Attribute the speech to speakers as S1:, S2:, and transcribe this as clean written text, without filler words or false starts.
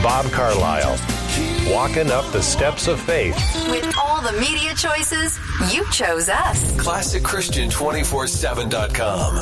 S1: Bob Carlisle. Walking up the steps of faith.
S2: With all the media choices, you chose us.
S3: ClassicChristian247.com.